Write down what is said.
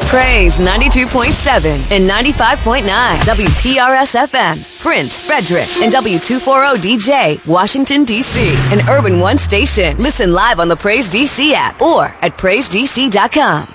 Praise 92.7 and 95.9 WPRS FM, Prince, Frederick, and W240DJ, Washington, D.C., an Urban One station. Listen live on the Praise DC app or at PraiseDC.com.